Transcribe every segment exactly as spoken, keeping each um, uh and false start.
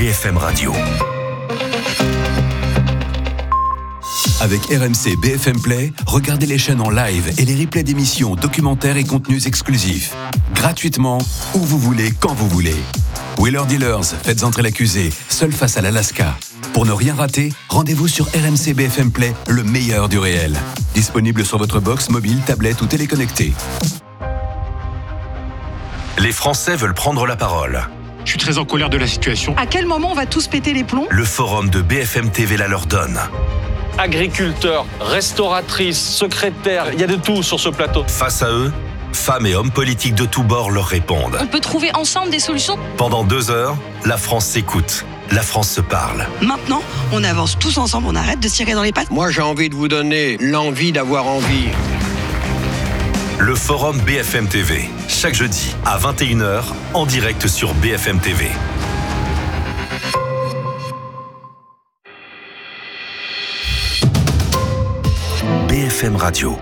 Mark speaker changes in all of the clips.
Speaker 1: F M Radio.
Speaker 2: Avec R M C B F M Play, regardez les chaînes en live et les replays d'émissions, documentaires et contenus exclusifs. Gratuitement, où vous voulez, quand vous voulez. Wheeler Dealers, faites entrer l'accusé, seul face à l'Alaska. Pour ne rien rater, rendez-vous sur R M C B F M Play, le meilleur du réel. Disponible sur votre box mobile, tablette ou téléconnectée.
Speaker 1: Les Français veulent prendre la parole.
Speaker 3: Je suis très en colère de la situation.
Speaker 4: À quel moment on va tous péter les plombs ?
Speaker 1: Le forum de B F M T V la leur donne.
Speaker 5: Agriculteurs, restauratrices, secrétaires, il y a de tout sur ce plateau.
Speaker 1: Face à eux, femmes et hommes politiques de tous bords leur répondent.
Speaker 6: On peut trouver ensemble des solutions.
Speaker 1: Pendant deux heures, la France s'écoute. La France se parle.
Speaker 4: Maintenant, on avance tous ensemble, on arrête de se tirer dans les pattes.
Speaker 7: Moi, j'ai envie de vous donner l'envie d'avoir envie.
Speaker 1: Le forum B F M T V, chaque jeudi à vingt et une heures, en direct sur B F M T V. B F M Radio.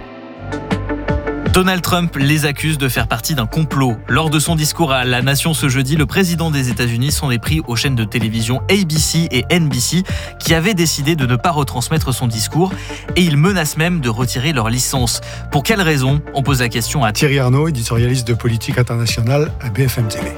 Speaker 8: Donald Trump les accuse de faire partie d'un complot. Lors de son discours à la nation ce jeudi, le président des États-Unis s'en est pris aux chaînes de télévision A B C et N B C qui avaient décidé de ne pas retransmettre son discours et il menace même de retirer leur licence. Pour quelles raisons ? On pose la question à
Speaker 9: Thierry Arnaud, éditorialiste de politique internationale à B F M T V.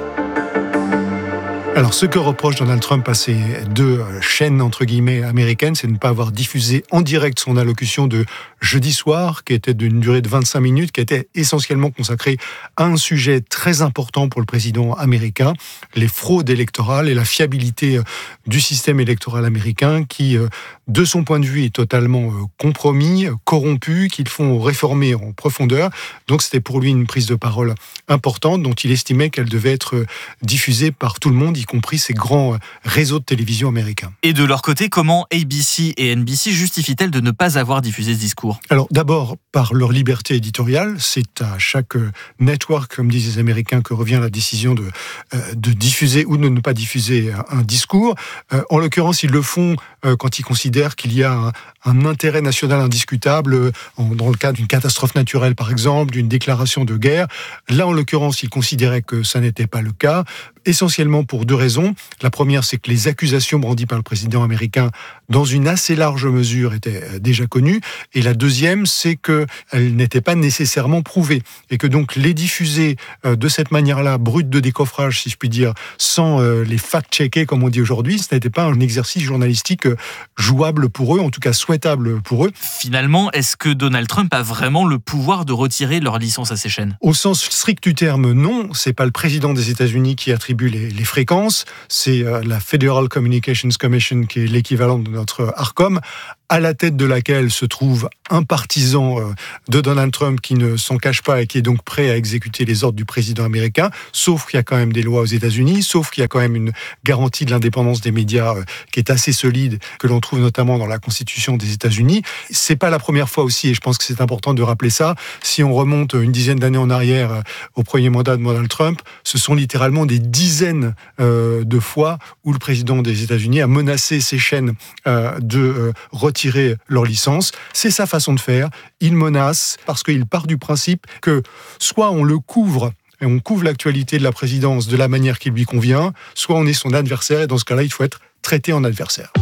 Speaker 9: Alors, ce que reproche Donald Trump à ces deux chaînes, entre guillemets, américaines, c'est de ne pas avoir diffusé en direct son allocution de jeudi soir, qui était d'une durée de vingt-cinq minutes, qui était essentiellement consacrée à un sujet très important pour le président américain, les fraudes électorales et la fiabilité du système électoral américain, qui, de son point de vue, est totalement compromis, corrompu, qu'il faut réformer en profondeur. Donc, c'était pour lui une prise de parole importante, dont il estimait qu'elle devait être diffusée par tout le monde, y compris ces grands réseaux de télévision américains.
Speaker 8: Et de leur côté, comment A B C et N B C justifient-elles de ne pas avoir diffusé ce discours ?
Speaker 9: Alors d'abord, par leur liberté éditoriale, c'est à chaque network, comme disent les Américains, que revient la décision de, euh, de diffuser ou de ne pas diffuser un discours. Euh, en l'occurrence, ils le font euh, quand ils considèrent qu'il y a un, un intérêt national indiscutable, euh, en, dans le cas d'une catastrophe naturelle par exemple, d'une déclaration de guerre. Là, en l'occurrence, ils considéraient que ça n'était pas le cas, essentiellement pour deux raisons. La première, c'est que les accusations brandies par le président américain, dans une assez large mesure, étaient déjà connues. Et la deuxième, c'est qu'elles n'étaient pas nécessairement prouvées. Et que donc les diffuser de cette manière-là, brute de décoffrage, si je puis dire, sans les fact-checker, comme on dit aujourd'hui, ce n'était pas un exercice journalistique jouable pour eux, en tout cas souhaitable pour eux.
Speaker 8: Finalement, est-ce que Donald Trump a vraiment le pouvoir de retirer leur licence à ces chaînes ?
Speaker 9: Au sens strict du terme, non. C'est pas le président des États-Unis qui attribue les, les fréquences. C'est euh, la Federal Communications Commission, qui est l'équivalent de notre Arcom, à la tête de laquelle se trouve un partisan de Donald Trump qui ne s'en cache pas et qui est donc prêt à exécuter les ordres du président américain, sauf qu'il y a quand même des lois aux États-Unis, sauf qu'il y a quand même une garantie de l'indépendance des médias qui est assez solide, que l'on trouve notamment dans la Constitution des États-Unis. C'est pas la première fois aussi, et je pense que c'est important de rappeler ça. Si on remonte une dizaine d'années en arrière au premier mandat de Donald Trump, ce sont littéralement des dizaines euh, de fois où le président des États-Unis a menacé ces chaînes euh, de euh, retirer leur licence. C'est sa façon de faire. Il menace parce qu'il part du principe que soit on le couvre et on couvre l'actualité de la présidence de la manière qui lui convient, soit on est son adversaire et dans ce cas-là, il faut être traité en adversaire.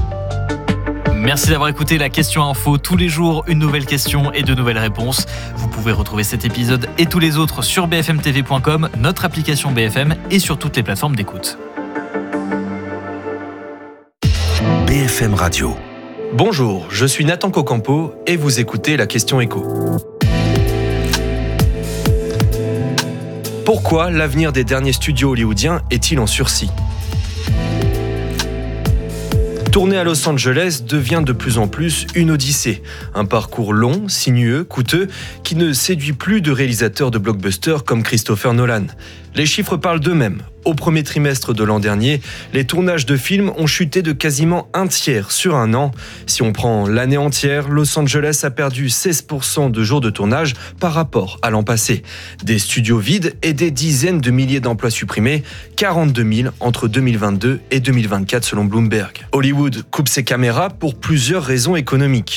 Speaker 8: Merci d'avoir écouté la Question Info. Tous les jours, une nouvelle question et de nouvelles réponses. Vous pouvez retrouver cet épisode et tous les autres sur b f m t v point com, notre application B F M et sur toutes les plateformes d'écoute.
Speaker 1: B F M Radio.
Speaker 10: Bonjour, je suis Nathan Cocampo et vous écoutez la Question Écho. Pourquoi l'avenir des derniers studios hollywoodiens est-il en sursis ? Tourner à Los Angeles devient de plus en plus une odyssée. Un parcours long, sinueux, coûteux, qui ne séduit plus de réalisateurs de blockbusters comme Christopher Nolan. Les chiffres parlent d'eux-mêmes. Au premier trimestre de l'an dernier, les tournages de films ont chuté de quasiment un tiers sur un an. Si on prend l'année entière, Los Angeles a perdu seize pour cent de jours de tournage par rapport à l'an passé. Des studios vides et des dizaines de milliers d'emplois supprimés, quarante-deux mille entre deux mille vingt-deux et deux mille vingt-quatre selon Bloomberg. Hollywood coupe ses caméras pour plusieurs raisons économiques.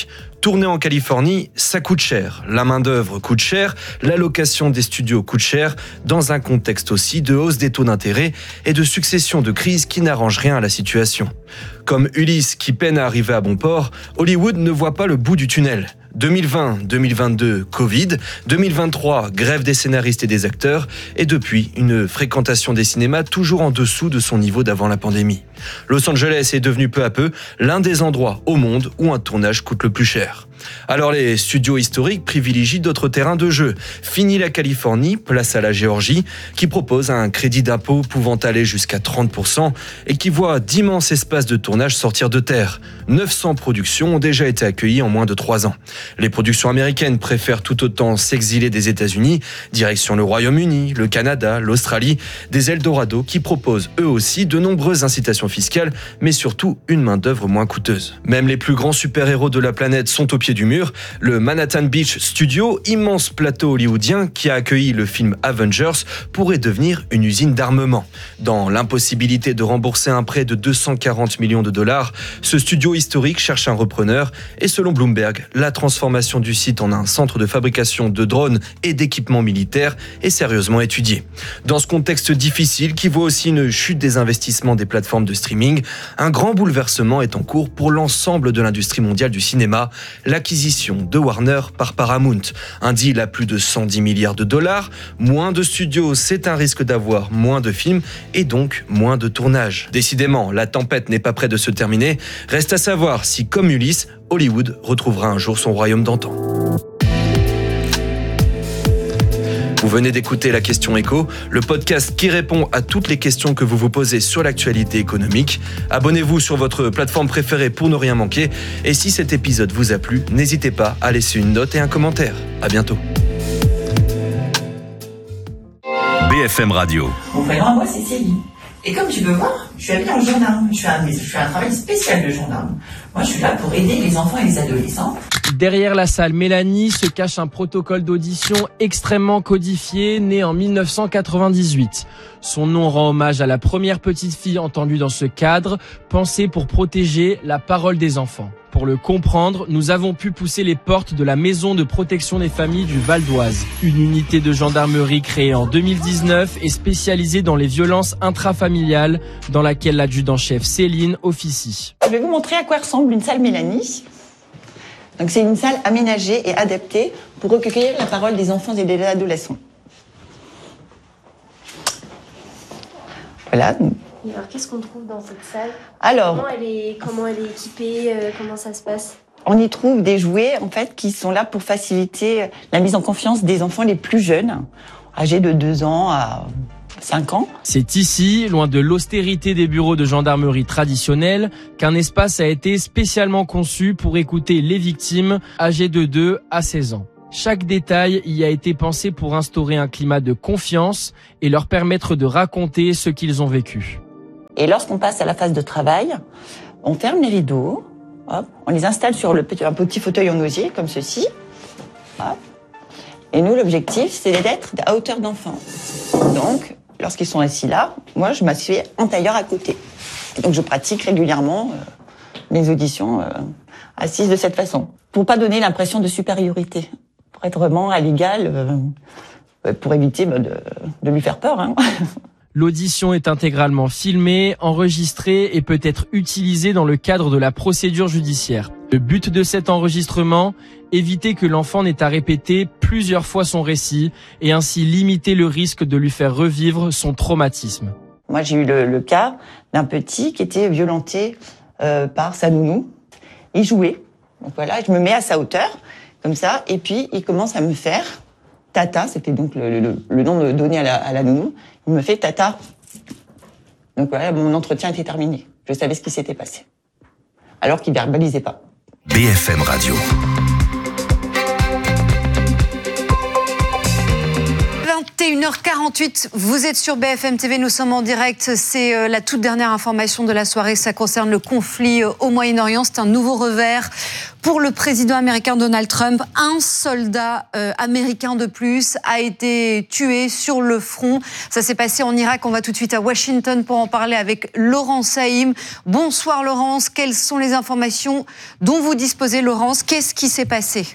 Speaker 10: Tourner en Californie, ça coûte cher. La main-d'œuvre coûte cher, la location des studios coûte cher, dans un contexte aussi de hausse des taux d'intérêt et de succession de crises qui n'arrangent rien à la situation. Comme Ulysse qui peine à arriver à bon port, Hollywood ne voit pas le bout du tunnel. deux mille vingt deux mille vingt-deux, Covid, deux mille vingt-trois, grève des scénaristes et des acteurs, et depuis, une fréquentation des cinémas toujours en dessous de son niveau d'avant la pandémie. Los Angeles est devenu peu à peu l'un des endroits au monde où un tournage coûte le plus cher. Alors les studios historiques privilégient d'autres terrains de jeu. Fini la Californie, place à la Géorgie, qui propose un crédit d'impôt pouvant aller jusqu'à trente pour cent et qui voit d'immenses espaces de tournage sortir de terre. neuf cents productions ont déjà été accueillies en moins de trois ans. Les productions américaines préfèrent tout autant s'exiler des États-Unis, direction le Royaume-Uni, le Canada, l'Australie, des Eldorado qui proposent eux aussi de nombreuses incitations fiscales, mais surtout une main-d'œuvre moins coûteuse. Même les plus grands super-héros de la planète sont au pied du mur. Le Manhattan Beach Studio, immense plateau hollywoodien qui a accueilli le film Avengers, pourrait devenir une usine d'armement. Dans l'impossibilité de rembourser un prêt de deux cent quarante millions de dollars, ce studio historique cherche un repreneur et selon Bloomberg, la transformation du site en un centre de fabrication de drones et d'équipements militaires est sérieusement étudiée. Dans ce contexte difficile qui voit aussi une chute des investissements des plateformes de streaming, un grand bouleversement est en cours pour l'ensemble de l'industrie mondiale du cinéma, l'acquisition de Warner par Paramount. Un deal à plus de cent dix milliards de dollars, moins de studios, c'est un risque d'avoir moins de films et donc moins de tournages. Décidément, la tempête n'est pas près de se terminer. Reste à savoir si, comme Ulysse, Hollywood retrouvera un jour son royaume d'antan. Vous venez d'écouter La Question Éco, le podcast qui répond à toutes les questions que vous vous posez sur l'actualité économique. Abonnez-vous sur votre plateforme préférée pour ne rien manquer. Et si cet épisode vous a plu, n'hésitez pas à laisser une note et un commentaire. À bientôt.
Speaker 1: B F M Radio.
Speaker 6: Mon prénom à moi, c'est Céline. Et comme tu peux voir, je suis habillée en gendarme. Je fais un, je fais un travail spécial de gendarme. Moi, je suis là pour aider les enfants et les adolescents.
Speaker 11: Derrière la salle Mélanie se cache un protocole d'audition extrêmement codifié, né en mille neuf cent quatre-vingt-dix-huit. Son nom rend hommage à la première petite fille entendue dans ce cadre, pensé pour protéger la parole des enfants. Pour le comprendre, nous avons pu pousser les portes de la Maison de protection des familles du Val d'Oise, une unité de gendarmerie créée en deux mille dix-neuf et spécialisée dans les violences intrafamiliales, dans laquelle l'adjudant-chef Céline officie.
Speaker 6: Je vais vous montrer à quoi ressemble une salle Mélanie. Donc c'est une salle aménagée et adaptée pour recueillir la parole des enfants et des adolescents. Voilà.
Speaker 12: Et alors qu'est-ce qu'on trouve dans cette salle ?
Speaker 6: Alors,
Speaker 12: comment elle est, comment elle est équipée, euh, comment ça se passe ?
Speaker 6: On y trouve des jouets en fait qui sont là pour faciliter la mise en confiance des enfants les plus jeunes, âgés de deux ans à cinq ans.
Speaker 11: C'est ici, loin de l'austérité des bureaux de gendarmerie traditionnels, qu'un espace a été spécialement conçu pour écouter les victimes âgées de deux à seize ans. Chaque détail y a été pensé pour instaurer un climat de confiance et leur permettre de raconter ce qu'ils ont vécu.
Speaker 6: Et lorsqu'on passe à la phase de travail, on ferme les rideaux, hop, on les installe sur le petit, un petit fauteuil en osier, comme ceci. Hop. Et nous, l'objectif, c'est d'être à hauteur d'enfant. Donc, lorsqu'ils sont assis là, moi, je m'assieds en tailleur à côté. Donc, je pratique régulièrement euh, mes auditions euh, assises de cette façon. Pour pas donner l'impression de supériorité. Pour être vraiment à l'égal, euh, pour éviter bah, de, de lui faire peur. Hein.
Speaker 11: L'audition est intégralement filmée, enregistrée et peut être utilisée dans le cadre de la procédure judiciaire. Le but de cet enregistrement, éviter que l'enfant n'ait à répéter plusieurs fois son récit et ainsi limiter le risque de lui faire revivre son traumatisme.
Speaker 6: Moi, j'ai eu le, le cas d'un petit qui était violenté euh, par sa nounou. Il jouait. Donc voilà, je me mets à sa hauteur, comme ça, et puis il commence à me faire Tata, c'était donc le, le, le nom donné à la, à la nounou. Il me fait Tata. Donc voilà, mon entretien était terminé. Je savais ce qui s'était passé. Alors qu'il verbalisait pas.
Speaker 1: B F M Radio.
Speaker 13: et une heures quarante-huit, vous êtes sur B F M T V, nous sommes en direct. C'est la toute dernière information de la soirée, ça concerne le conflit au Moyen-Orient. C'est un nouveau revers pour le président américain Donald Trump. Un soldat euh, américain de plus a été tué sur le front. Ça s'est passé en Irak. On va tout de suite à Washington pour en parler avec Laurence Saïm. Bonsoir Laurence, quelles sont les informations dont vous disposez Laurence? Qu'est-ce qui s'est passé?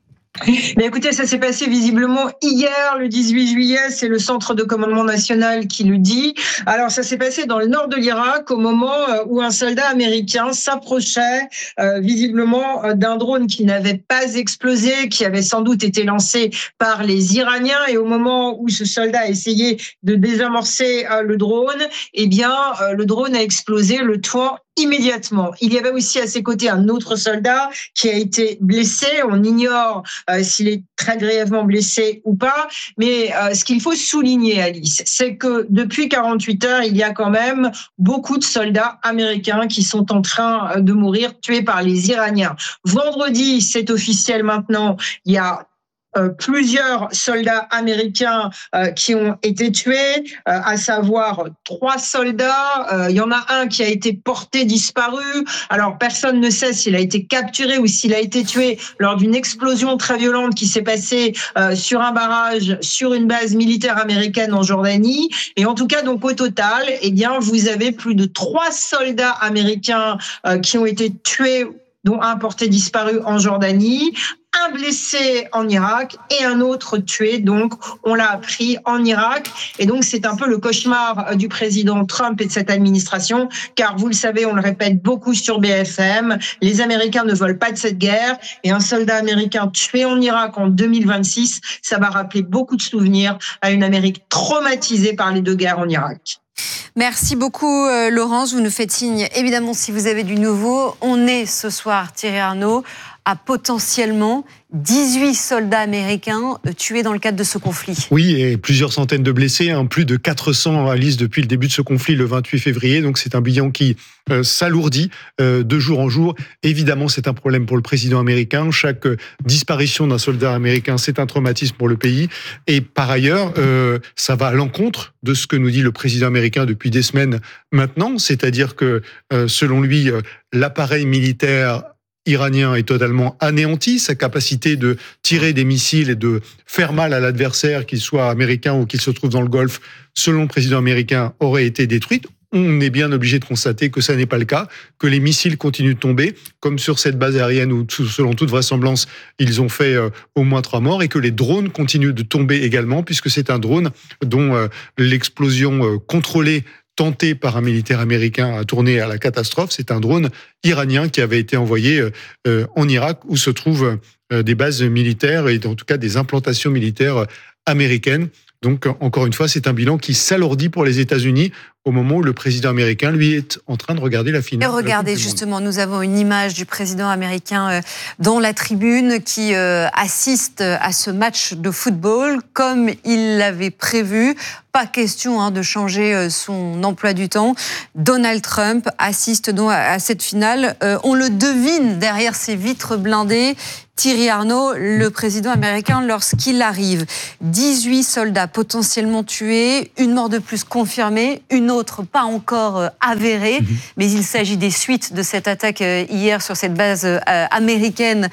Speaker 14: Mais écoutez, ça s'est passé visiblement hier, le dix-huit juillet, c'est le Centre de commandement national qui le dit. Alors, ça s'est passé dans le nord de l'Irak au moment où un soldat américain s'approchait euh, visiblement d'un drone qui n'avait pas explosé, qui avait sans doute été lancé par les Iraniens. Et au moment où ce soldat a essayé de désamorcer euh, le drone, eh bien, euh, le drone a explosé, le tuant immédiatement. Il y avait aussi à ses côtés un autre soldat qui a été blessé. On ignore euh, s'il est très grièvement blessé ou pas. Mais euh, ce qu'il faut souligner, Alice, c'est que depuis quarante-huit heures, il y a quand même beaucoup de soldats américains qui sont en train de mourir, tués par les Iraniens. Vendredi, c'est officiel maintenant, il y a Euh, plusieurs soldats américains euh, qui ont été tués, euh, à savoir trois soldats. Euh, il y en a un qui a été porté disparu. Alors, personne ne sait s'il a été capturé ou s'il a été tué lors d'une explosion très violente qui s'est passée euh, sur un barrage, sur une base militaire américaine en Jordanie. Et en tout cas, donc au total, eh bien, vous avez plus de trois soldats américains euh, qui ont été tués, dont un porté disparu en Jordanie, un blessé en Irak et un autre tué, donc on l'a appris en Irak. Et donc c'est un peu le cauchemar du président Trump et de cette administration, car vous le savez, on le répète beaucoup sur B F M, les Américains ne veulent pas de cette guerre, et un soldat américain tué en Irak en deux mille vingt-six, ça va rappeler beaucoup de souvenirs à une Amérique traumatisée par les deux guerres en Irak.
Speaker 13: Merci beaucoup euh, Laurence, vous nous faites signe évidemment si vous avez du nouveau. On est ce soir, Thierry Arnaud, à potentiellement dix-huit soldats américains tués dans le cadre de ce conflit.
Speaker 9: Oui, et plusieurs centaines de blessés, hein, plus de quatre cents à Alice depuis le début de ce conflit le vingt-huit février. Donc c'est un bilan qui euh, s'alourdit euh, de jour en jour. Évidemment, c'est un problème pour le président américain. Chaque euh, disparition d'un soldat américain, c'est un traumatisme pour le pays. Et par ailleurs, euh, ça va à l'encontre de ce que nous dit le président américain depuis des semaines maintenant. C'est-à-dire que, euh, selon lui, euh, l'appareil militaire iranien est totalement anéanti, sa capacité de tirer des missiles et de faire mal à l'adversaire, qu'il soit américain ou qu'il se trouve dans le Golfe, selon le président américain, aurait été détruite. On est bien obligé de constater que ça n'est pas le cas, que les missiles continuent de tomber, comme sur cette base aérienne où, selon toute vraisemblance, ils ont fait euh, au moins trois morts, et que les drones continuent de tomber également, puisque c'est un drone dont euh, l'explosion euh, contrôlée tenté par un militaire américain à tourner à la catastrophe. C'est un drone iranien qui avait été envoyé euh, en Irak, où se trouvent euh, des bases militaires et en tout cas des implantations militaires américaines. Donc, encore une fois, c'est un bilan qui s'alourdit pour les États-Unis au moment où le président américain, lui, est en train de regarder la finale.
Speaker 13: Et regardez, justement, nous avons une image du président américain dans la tribune qui assiste à ce match de football comme il l'avait prévu. Pas question hein, de changer son emploi du temps. Donald Trump assiste donc à cette finale. Euh, on le devine derrière ces vitres blindées. Thierry Arnaud, le président américain, lorsqu'il arrive. dix-huit soldats potentiellement tués, une mort de plus confirmée, une autre pas encore avérée, mmh. mais il s'agit des suites de cette attaque hier sur cette base américaine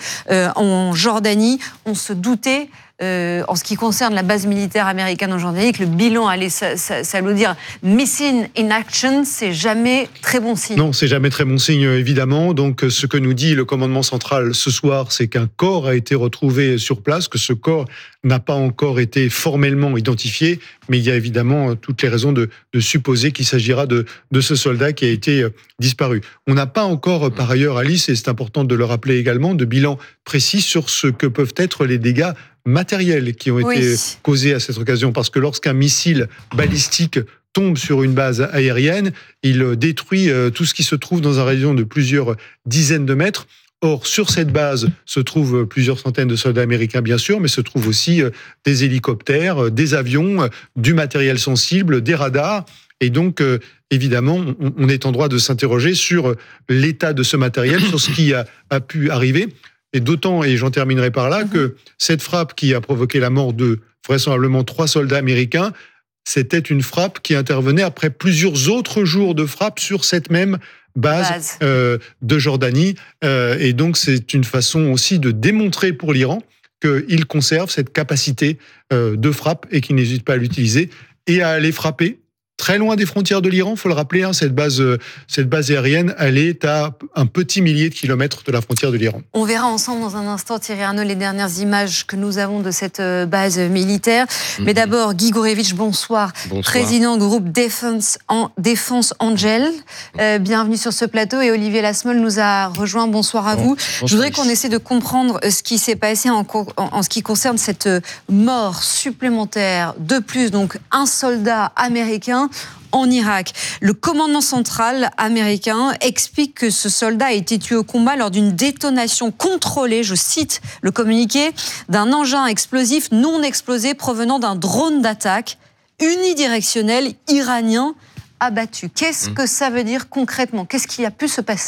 Speaker 13: en Jordanie. On se doutait, Euh, en ce qui concerne la base militaire américaine en Jordanie, que le bilan allait s'alourdir. Missing in action, c'est jamais très bon signe.
Speaker 9: Non, c'est jamais très bon signe, évidemment. Donc, ce que nous dit le commandement central ce soir, c'est qu'un corps a été retrouvé sur place, que ce corps n'a pas encore été formellement identifié, mais il y a évidemment toutes les raisons de, de supposer qu'il s'agira de, de ce soldat qui a été disparu. On n'a pas encore, par ailleurs, Alice, et c'est important de le rappeler également, de bilan précis sur ce que peuvent être les dégâts matériels qui ont été oui. causés à cette occasion, parce que lorsqu'un missile balistique tombe sur une base aérienne, il détruit tout ce qui se trouve dans un rayon de plusieurs dizaines de mètres. Or, sur cette base se trouvent plusieurs centaines de soldats américains, bien sûr, mais se trouvent aussi des hélicoptères, des avions, du matériel sensible, des radars. Et donc, évidemment, on est en droit de s'interroger sur l'état de ce matériel, sur ce qui a, a pu arriver. Et d'autant, et j'en terminerai par là, que cette frappe qui a provoqué la mort de vraisemblablement trois soldats américains. C'était une frappe qui intervenait après plusieurs autres jours de frappe sur cette même base, base. Euh, de Jordanie. Euh, et donc, c'est une façon aussi de démontrer pour l'Iran qu'il conserve cette capacité euh, de frappe et qu'il n'hésite pas à l'utiliser et à aller frapper très loin des frontières de l'Iran. Il faut le rappeler, hein, cette base, euh, cette base aérienne, elle est à un petit millier de kilomètres de la frontière de l'Iran.
Speaker 13: On verra ensemble dans un instant, Thierry Arnaud, les dernières images que nous avons de cette base militaire. Mm-hmm. Mais d'abord, Guy Gourevitch, bonsoir. bonsoir. Président groupe Défense, en, Défense Angel. Euh, bienvenue sur ce plateau. Et Olivier Lasmole nous a rejoint. Bonsoir à bon, vous. Bonsoir. Je voudrais qu'on essaie de comprendre ce qui s'est passé en, en, en ce qui concerne cette mort supplémentaire de plus. Donc, un soldat américain en Irak. Le commandement central américain explique que ce soldat a été tué au combat lors d'une détonation contrôlée, je cite le communiqué, d'un engin explosif non explosé provenant d'un drone d'attaque unidirectionnel iranien abattu. Qu'est-ce mmh. que ça veut dire concrètement ? Qu'est-ce qui a pu se passer ?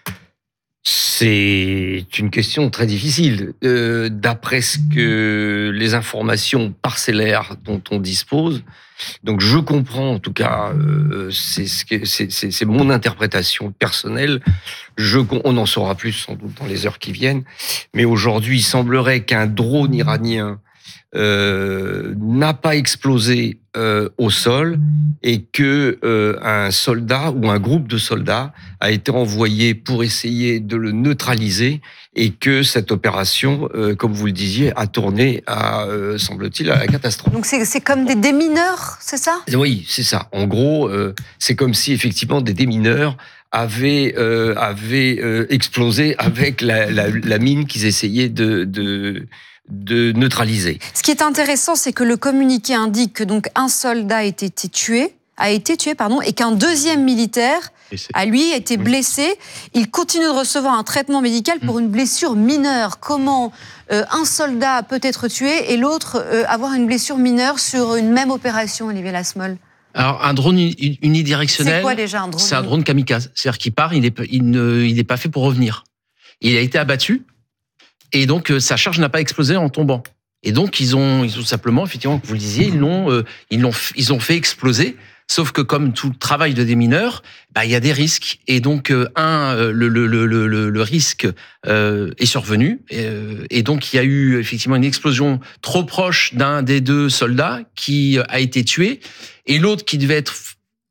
Speaker 15: C'est une question très difficile. Euh, d'après ce que les informations parcellaires dont on dispose, donc je comprends en tout cas, euh, c'est, c'est, c'est, c'est mon interprétation personnelle. Je, on en saura plus sans doute dans les heures qui viennent. Mais aujourd'hui, il semblerait qu'un drone iranien Euh, n'a pas explosé euh, au sol et que euh, un soldat ou un groupe de soldats a été envoyé pour essayer de le neutraliser et que cette opération, euh, comme vous le disiez, a tourné à, euh, semble-t-il, à la catastrophe.
Speaker 13: Donc c'est, c'est comme des démineurs, c'est ça ?
Speaker 15: Oui, c'est ça. En gros, euh, c'est comme si effectivement des démineurs avaient, euh, avaient euh, explosé avec la, la, la mine qu'ils essayaient de... de de neutraliser.
Speaker 13: Ce qui est intéressant, c'est que le communiqué indique que donc un soldat a été tué, a été tué pardon, et qu'un deuxième militaire a lui été blessé. Il continue de recevoir un traitement médical pour une blessure mineure. Comment euh, un soldat peut être tué et l'autre euh, avoir une blessure mineure sur une même opération, Olivier Lasmole ?
Speaker 16: Alors, un drone unidirectionnel,
Speaker 13: c'est quoi déjà un drone ?
Speaker 16: C'est un drone kamikaze. C'est-à-dire qu'il part, il n'est il ne, il n'est pas fait pour revenir. Il a été abattu. Et donc, sa charge n'a pas explosé en tombant. Et donc, ils ont, ils ont simplement, effectivement, comme vous le disiez, ils l'ont, euh, ils l'ont, ils ont fait exploser. Sauf que comme tout le travail de démineur, bah, il y a des risques. Et donc, euh, un, le, le, le, le, le risque euh, est survenu. Et, euh, et donc, il y a eu effectivement une explosion trop proche d'un des deux soldats qui a été tué. Et l'autre, qui devait être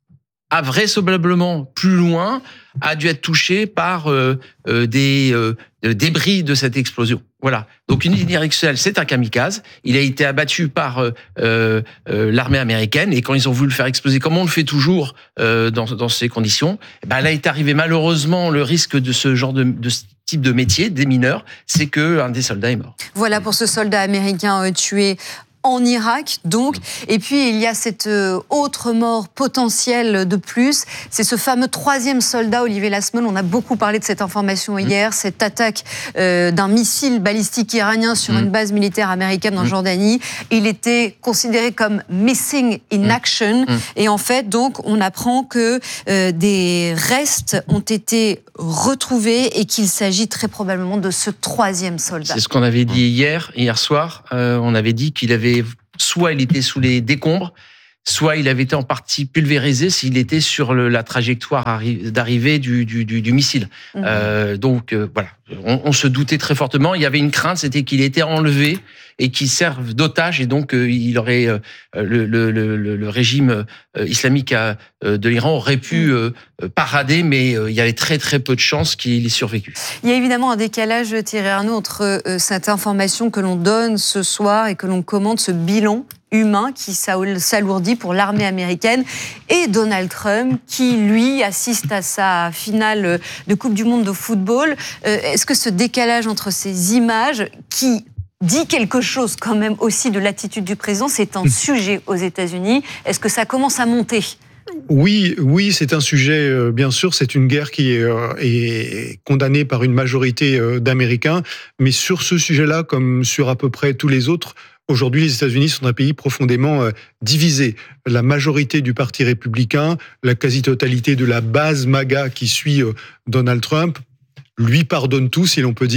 Speaker 16: a vraisemblablement plus loin, a dû être touché par euh, euh, des euh, débris de cette explosion. Voilà. Donc unidirectionnel, c'est un kamikaze. Il a été abattu par euh, euh, l'armée américaine et quand ils ont voulu le faire exploser, comme on le fait toujours euh, dans, dans ces conditions, ben là est arrivé malheureusement le risque de ce genre de, de ce type de métier, des mineurs, c'est que un des soldats est mort.
Speaker 13: Voilà pour ce soldat américain euh, tué en Irak, donc. Et puis, il y a cette autre mort potentielle de plus. C'est ce fameux troisième soldat, Olivier Lasmole. On a beaucoup parlé de cette information hier, cette attaque euh, d'un missile balistique iranien sur mmh. une base militaire américaine en mmh. Jordanie. Il était considéré comme missing in action. Mmh. Et en fait, donc, on apprend que euh, des restes ont été retrouvés et qu'il s'agit très probablement de ce troisième soldat.
Speaker 16: C'est ce qu'on avait dit hier, hier soir. Euh, on avait dit qu'il avait soit il était sous les décombres, soit il avait été en partie pulvérisé s'il était sur le, la trajectoire arri- d'arrivée du, du, du, du missile. Mmh. Euh, donc euh, voilà, on, on se doutait très fortement. Il y avait une crainte, c'était qu'il était enlevé et qu'il serve d'otage et donc euh, il aurait euh, le, le, le, le régime euh, islamique à, euh, de l'Iran aurait pu euh, parader, mais euh, il y avait très très peu de chances qu'il ait survécu.
Speaker 13: Il y a évidemment un décalage, Thierry Arnaud, entre euh, cette information que l'on donne ce soir et que l'on commente, ce bilan humain qui s'alourdit pour l'armée américaine, et Donald Trump qui, lui, assiste à sa finale de Coupe du Monde de football. Euh, est-ce que ce décalage entre ces images qui dit quelque chose quand même aussi de l'attitude du président, c'est un sujet aux États-Unis. Est-ce que ça commence à monter ?
Speaker 9: Oui, oui, c'est un sujet, euh, bien sûr, c'est une guerre qui est, euh, est condamnée par une majorité euh, d'Américains, mais sur ce sujet-là, comme sur à peu près tous les autres, aujourd'hui, les États-Unis sont un pays profondément euh, divisé. La majorité du Parti républicain, la quasi-totalité de la base MAGA qui suit euh, Donald Trump, lui pardonne tout, si l'on peut dire,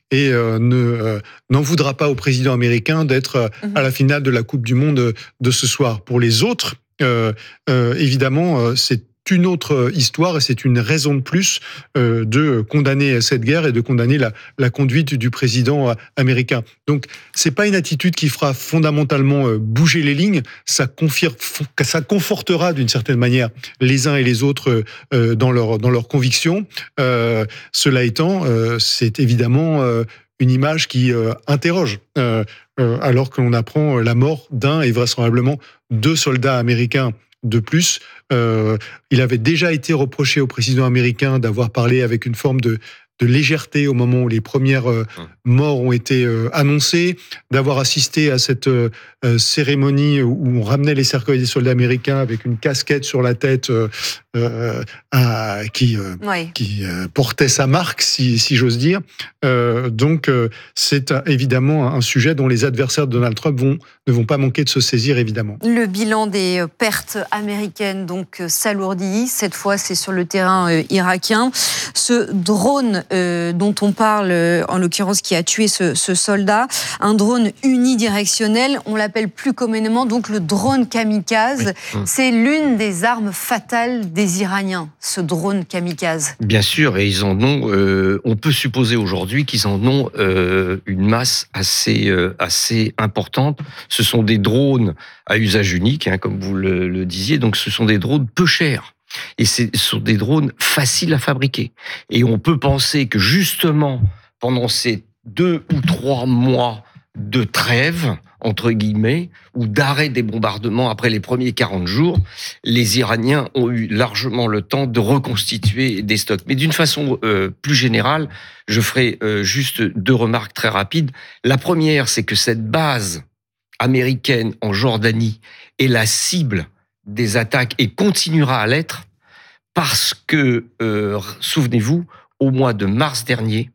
Speaker 9: et euh, ne euh, n'en voudra pas au président américain d'être euh, mmh. à la finale de la Coupe du Monde de ce soir. Pour les autres, euh, euh, évidemment, euh, c'est une autre histoire et c'est une raison de plus euh, de condamner cette guerre et de condamner la, la conduite du président américain. Donc, c'est pas une attitude qui fera fondamentalement euh, bouger les lignes, ça, confirme, ça confortera d'une certaine manière les uns et les autres euh, dans leurs dans leurs convictions. Euh, cela étant, euh, c'est évidemment euh, une image qui euh, interroge, euh, euh, alors que l'on apprend la mort d'un et vraisemblablement deux soldats américains de plus. Euh, il avait déjà été reproché au président américain d'avoir parlé avec une forme de, de légèreté au moment où les premières euh, morts ont été euh, annoncées, d'avoir assisté à cette euh, cérémonie où on ramenait les cercueils des soldats américains avec une casquette sur la tête euh, euh, à, qui, euh, oui. qui euh, portait sa marque, si, si j'ose dire. Euh, donc, euh, c'est euh, évidemment un sujet dont les adversaires de Donald Trump vont, ne vont pas manquer de se saisir, évidemment.
Speaker 13: Le bilan des pertes américaines donc s'alourdit. Cette fois, c'est sur le terrain euh, irakien. Ce drone euh, dont on parle, euh, en l'occurrence, qui a tué ce, ce soldat, un drone unidirectionnel, on l'appelle plus communément donc le drone kamikaze. Oui. C'est l'une des armes fatales des Iraniens, ce drone kamikaze.
Speaker 15: Bien sûr, et ils en ont. Euh, on peut supposer aujourd'hui qu'ils en ont euh, une masse assez euh, assez importante. Ce sont des drones à usage unique, hein, comme vous le, le disiez. Donc, ce sont des drones peu chers. Et ce sont des drones faciles à fabriquer. Et on peut penser que justement, pendant ces deux ou trois mois de trêve, entre guillemets, ou d'arrêt des bombardements après les premiers quarante jours, les Iraniens ont eu largement le temps de reconstituer des stocks. Mais d'une façon euh, plus générale, je ferai euh, juste deux remarques très rapides. La première, c'est que cette base américaine en Jordanie est la cible des attaques et continuera à l'être parce que, euh, souvenez-vous, au mois de mars dernier,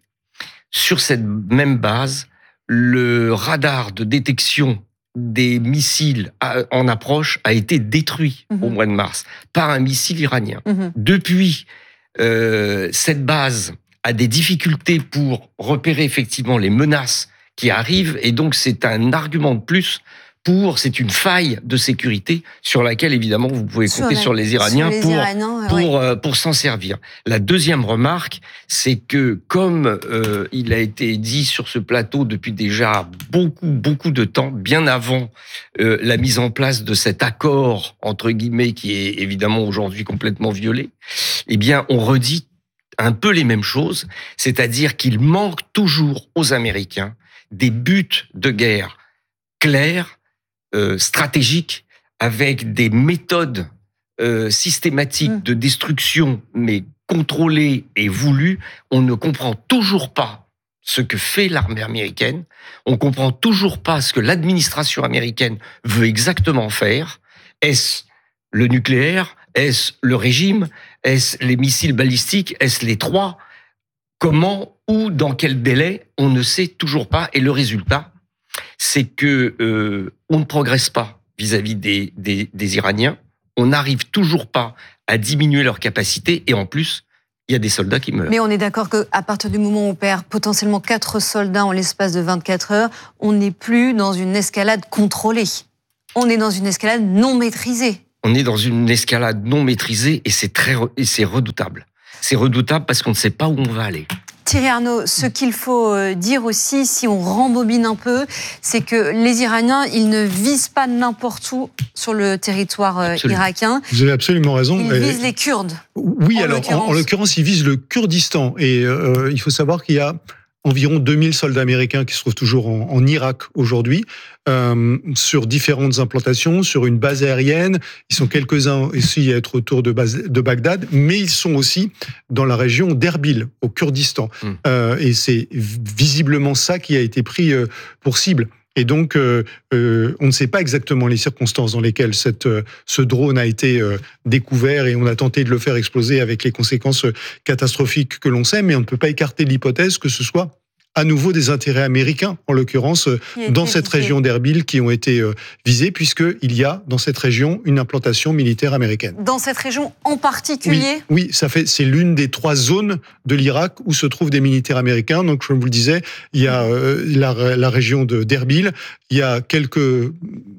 Speaker 15: sur cette même base, le radar de détection des missiles en approche a été détruit mmh. au mois de mars par un missile iranien. Mmh. Depuis, euh, cette base a des difficultés pour repérer effectivement les menaces qui arrivent et donc c'est un argument de plus pour, c'est une faille de sécurité sur laquelle, évidemment, vous pouvez compter sur, la, sur les Iraniens sur les pour, Iraniens, pour, oui. euh, pour s'en servir. La deuxième remarque, c'est que, comme euh, il a été dit sur ce plateau depuis déjà beaucoup, beaucoup de temps, bien avant euh, la mise en place de cet accord, entre guillemets, qui est évidemment aujourd'hui complètement violé, eh bien, on redit un peu les mêmes choses, c'est-à-dire qu'il manque toujours aux Américains des buts de guerre clairs, Euh, stratégique, avec des méthodes euh, systématiques mmh. de destruction, mais contrôlées et voulues. On ne comprend toujours pas ce que fait l'armée américaine. On comprend toujours pas ce que l'administration américaine veut exactement faire. Est-ce le nucléaire? Est-ce le régime? Est-ce les missiles balistiques? Est-ce les trois? Comment, où, dans quel délai? On ne sait toujours pas. Et le résultat, c'est que euh, on ne progresse pas vis-à-vis des, des, des Iraniens. On n'arrive toujours pas à diminuer leurs capacités et en plus, il y a des soldats qui meurent.
Speaker 13: Mais on est d'accord qu'à partir du moment où on perd potentiellement quatre soldats en l'espace de vingt-quatre heures, on n'est plus dans une escalade contrôlée. On est dans une escalade non maîtrisée.
Speaker 15: On est dans une escalade non maîtrisée et c'est très et c'est redoutable. C'est redoutable parce qu'on ne sait pas où on va aller.
Speaker 13: Thierry Arnaud, ce qu'il faut dire aussi, si on rembobine un peu, c'est que les Iraniens, ils ne visent pas n'importe où sur le territoire absolument. irakien.
Speaker 9: Vous avez absolument raison.
Speaker 13: Ils visent les Kurdes.
Speaker 9: Oui, en alors l'occurrence. En, en l'occurrence, ils visent le Kurdistan. Et euh, il faut savoir qu'il y a environ deux mille soldats américains qui se trouvent toujours en, en Irak aujourd'hui, euh, sur différentes implantations, sur une base aérienne. Ils sont quelques-uns ici à être autour de, base, de Bagdad, mais ils sont aussi dans la région d'Erbil, au Kurdistan. Mmh. Euh, et c'est visiblement ça qui a été pris euh, pour cible. Et donc, euh, euh, on ne sait pas exactement les circonstances dans lesquelles cette, euh, ce drone a été euh, découvert et on a tenté de le faire exploser avec les conséquences catastrophiques que l'on sait, mais on ne peut pas écarter l'hypothèse que ce soit à nouveau des intérêts américains, en l'occurrence, dans cette
Speaker 13: visé.
Speaker 9: région d'Erbil qui ont été euh, visés, puisqu'il y a dans cette région une implantation militaire américaine.
Speaker 13: Dans cette région en particulier ?
Speaker 9: Oui, oui, ça fait, c'est l'une des trois zones de l'Irak où se trouvent des militaires américains. Donc, comme je vous le disais, il y a euh, la, la région de, d'Erbil, il y a quelques...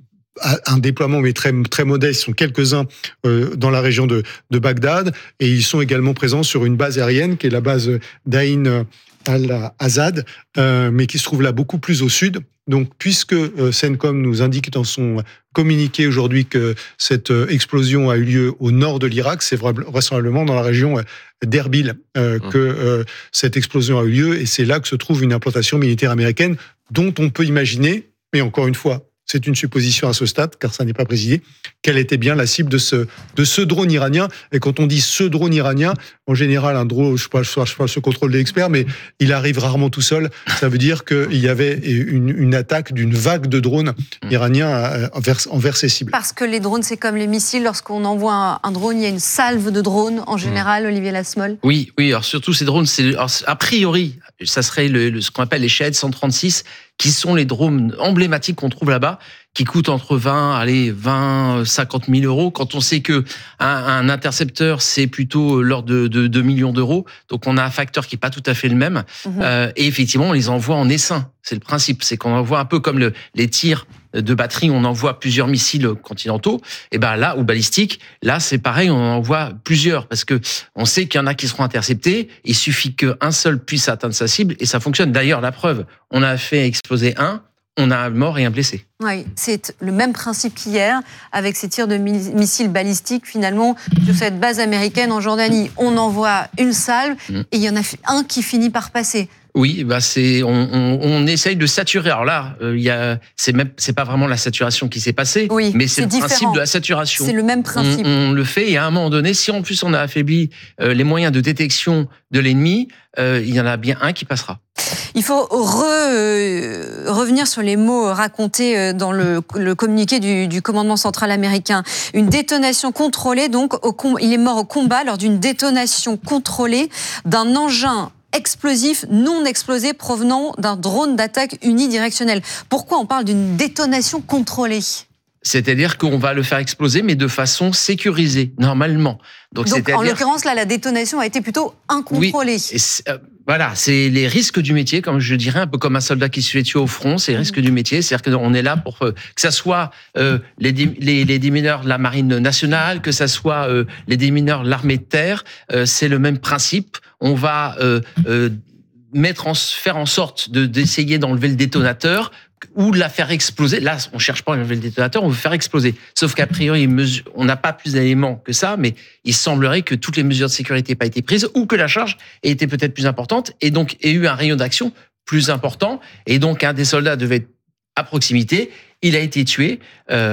Speaker 9: un déploiement mais très très modeste, ils sont quelques-uns euh, dans la région de, de Bagdad, et ils sont également présents sur une base aérienne qui est la base d'Ain al-Azad, euh, mais qui se trouve là beaucoup plus au sud. Donc, puisque euh, CENTCOM nous indique dans son communiqué aujourd'hui que cette euh, explosion a eu lieu au nord de l'Irak, c'est vraisemblablement dans la région euh, d'Erbil euh, mmh. que euh, cette explosion a eu lieu, et c'est là que se trouve une implantation militaire américaine dont on peut imaginer, mais encore une fois, c'est une supposition à ce stade, car ça n'est pas précisé, quelle était bien la cible de ce, de ce drone iranien. Et quand on dit ce drone iranien, en général, un drone, je ne sais pas, je sais pas ce contrôle des experts, mais il arrive rarement tout seul. Ça veut dire qu'il y avait une, une attaque d'une vague de drones iraniens envers, envers ces cibles.
Speaker 13: Parce que les drones, c'est comme les missiles. Lorsqu'on envoie un, un drone, il y a une salve de drones, en général, mmh. Olivier Lasmol.
Speaker 16: Oui, oui. Alors surtout ces drones, c'est, alors, a priori, ça serait le, le, ce qu'on appelle les Shahed cent trente-six, qui sont les drones emblématiques qu'on trouve là-bas, qui coûtent entre vingt, allez, vingt, cinquante mille euros. Quand on sait que un, un intercepteur, c'est plutôt l'ordre de, de deux millions d'euros. Donc, on a un facteur qui est pas tout à fait le même. Mmh. Euh, et effectivement, on les envoie en essaim. C'est le principe. C'est qu'on envoie un peu comme le, les tirs de batterie, on envoie plusieurs missiles continentaux. Et ben là, ou balistiques, là, c'est pareil, on en envoie plusieurs. Parce que on sait qu'il y en a qui seront interceptés. Il suffit qu'un seul puisse atteindre sa cible et ça fonctionne. D'ailleurs, la preuve, on a fait exploser un, on a un mort et un blessé.
Speaker 13: Oui, c'est le même principe qu'hier, avec ces tirs de missiles balistiques, finalement, sur cette base américaine en Jordanie. On envoie une salve mmh. et il y en a un qui finit par passer.
Speaker 16: Oui, bah c'est, on, on, on essaye de saturer. Alors là, il euh, y a, c'est même, c'est pas vraiment la saturation qui s'est passée,
Speaker 13: oui,
Speaker 16: mais c'est,
Speaker 13: c'est
Speaker 16: le
Speaker 13: différent.
Speaker 16: principe de la saturation.
Speaker 13: C'est le même principe.
Speaker 16: On, on le fait, et à un moment donné, si en plus on a affaibli euh, les moyens de détection de l'ennemi, euh, il y en a bien un qui passera.
Speaker 13: Il faut re, euh, revenir sur les mots racontés dans le, le communiqué du, du commandement central américain. Une détonation contrôlée, donc au, il est mort au combat lors d'une détonation contrôlée d'un engin explosif non explosé provenant d'un drone d'attaque unidirectionnel. Pourquoi on parle d'une détonation contrôlée ?
Speaker 16: C'est-à-dire qu'on va le faire exploser, mais de façon sécurisée, normalement.
Speaker 13: Donc, Donc en l'occurrence, là, la détonation a été plutôt incontrôlée.
Speaker 16: Oui, c'est, euh, voilà, c'est les risques du métier, comme je dirais, un peu comme un soldat qui se fait tuer au front, c'est les risques mmh. du métier. C'est-à-dire qu'on est là pour euh, que ça soit euh, les, les, les démineurs de la Marine nationale, que ça soit euh, les démineurs de l'armée de terre, euh, c'est le même principe. On va euh, euh, mettre en, faire en sorte de, d'essayer d'enlever le détonateur, ou de la faire exploser. Là, on cherche pas à enlever le détonateur, on veut faire exploser. Sauf qu'à priori, on n'a pas plus d'éléments que ça, mais il semblerait que toutes les mesures de sécurité n'aient pas été prises, ou que la charge ait été peut-être plus importante, et donc ait eu un rayon d'action plus important, et donc un des soldats devait être à proximité. Il a été tué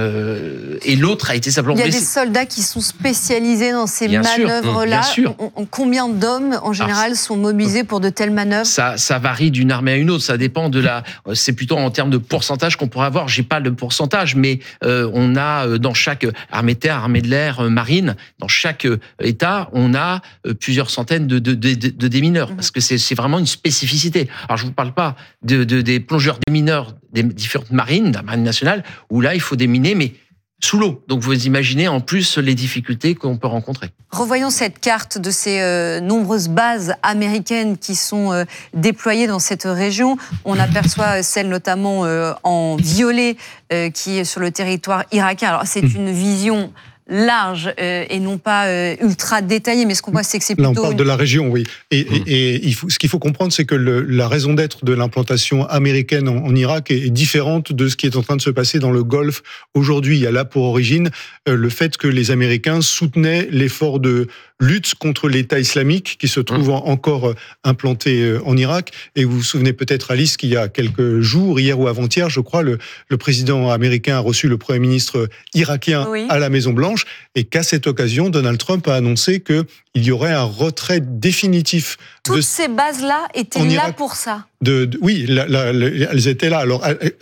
Speaker 16: euh, et l'autre a été simplement blessé.
Speaker 13: Il y a des soldats qui sont spécialisés dans ces
Speaker 16: bien
Speaker 13: manœuvres-là.
Speaker 16: Sûr, bien sûr.
Speaker 13: On, on, combien d'hommes, en général, Alors, sont mobilisés pour de telles manœuvres ?
Speaker 16: Ça, ça varie d'une armée à une autre. Ça dépend de la. C'est plutôt en termes de pourcentage qu'on pourrait avoir. J'ai pas le pourcentage, mais euh, on a dans chaque armée de terre, armée de l'air, marine, dans chaque État, on a plusieurs centaines de, de, de, de, de démineurs, mmh. parce que c'est, c'est vraiment une spécificité. Alors je vous parle pas de, de des plongeurs démineurs des différentes marines, de la marine nationale, où là, il faut déminer, mais sous l'eau. Donc, vous imaginez en plus les difficultés qu'on peut rencontrer.
Speaker 13: Revoyons cette carte de ces euh, nombreuses bases américaines qui sont euh, déployées dans cette région. On aperçoit celle notamment euh, en violet euh, qui est sur le territoire irakien. Alors, c'est une vision large euh, et non pas euh, ultra détaillé, mais ce qu'on voit, c'est que c'est plutôt...
Speaker 9: Là, on parle
Speaker 13: une...
Speaker 9: de la région, oui. Et, mmh. et, et il faut, ce qu'il faut comprendre, c'est que le, la raison d'être de l'implantation américaine en, en Irak est, est différente de ce qui est en train de se passer dans le Golfe aujourd'hui. Il y a là pour origine euh, le fait que les Américains soutenaient l'effort de lutte contre l'État islamique qui se trouve mmh. encore implanté en Irak. Et vous vous souvenez peut-être, Alice, qu'il y a quelques jours, hier ou avant-hier, je crois, le, le président américain a reçu le Premier ministre irakien oui. à la Maison-Blanche, et qu'à cette occasion, Donald Trump a annoncé qu'il y aurait un retrait définitif.
Speaker 13: Toutes
Speaker 9: de...
Speaker 13: ces bases-là étaient là Irak, pour ça.
Speaker 9: De, de, oui, la, la, la, elles étaient là. Alors, elles,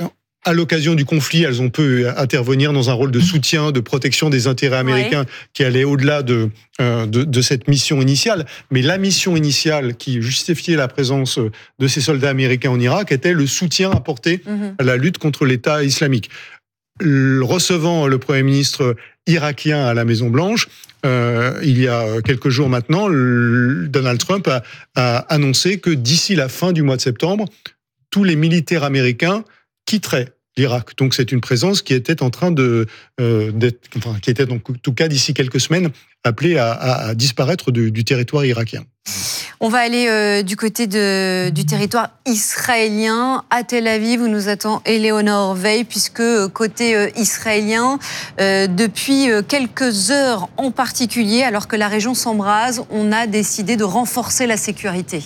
Speaker 9: à l'occasion du conflit, elles ont pu intervenir dans un rôle de soutien, de protection des intérêts américains ouais. qui allait au-delà de, euh, de, de cette mission initiale. Mais la mission initiale qui justifiait la présence de ces soldats américains en Irak était le soutien apporté mmh. à la lutte contre l'État islamique. Le, recevant le Premier ministre irakien à la Maison-Blanche, euh, il y a quelques jours maintenant, le, Donald Trump a, a annoncé que d'ici la fin du mois de septembre, tous les militaires américains quitteraient l'Irak. Donc c'est une présence qui était en train de, euh, d'être, enfin, qui était donc en tout cas d'ici quelques semaines appelée à, à, à disparaître du, du territoire irakien.
Speaker 13: On va aller euh, du côté de, du territoire israélien. À Tel Aviv, où nous attend Éléonore Veil, puisque côté euh, israélien, euh, depuis quelques heures en particulier, alors que la région s'embrase, on a décidé de renforcer la sécurité.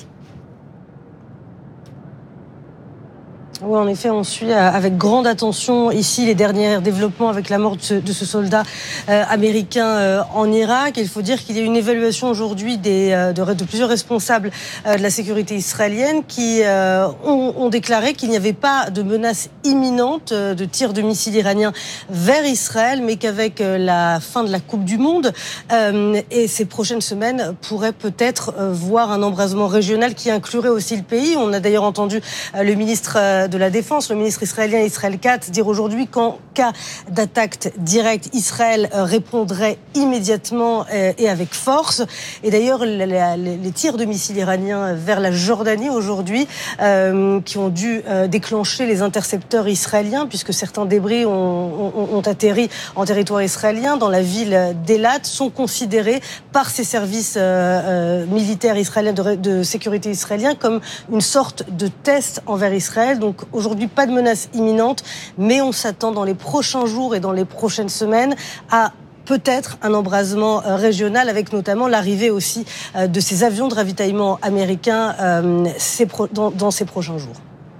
Speaker 17: Oui, en effet, on suit avec grande attention ici les derniers développements avec la mort de ce, de ce soldat euh, américain euh, en Irak. Il faut dire qu'il y a une évaluation aujourd'hui des, euh, de, de plusieurs responsables euh, de la sécurité israélienne qui euh, ont, ont déclaré qu'il n'y avait pas de menace imminente euh, de tir de missiles iraniens vers Israël, mais qu'avec euh, la fin de la Coupe du Monde euh, et ces prochaines semaines pourrait peut-être euh, voir un embrasement régional qui inclurait aussi le pays. On a d'ailleurs entendu euh, le ministre euh, de la Défense, le ministre israélien Israël Katz, dire aujourd'hui qu'en cas d'attaque directe, Israël répondrait immédiatement et avec force. Et d'ailleurs, les tirs de missiles iraniens vers la Jordanie aujourd'hui, euh, qui ont dû déclencher les intercepteurs israéliens, puisque certains débris ont, ont, ont atterri en territoire israélien, dans la ville d'Elat, sont considérés par ces services euh, militaires israéliens, de, de sécurité israéliens, comme une sorte de test envers Israël. Donc aujourd'hui, pas de menace imminente, mais on s'attend dans les prochains jours et dans les prochaines semaines à peut-être un embrasement régional, avec notamment l'arrivée aussi de ces avions de ravitaillement américains dans ces prochains jours.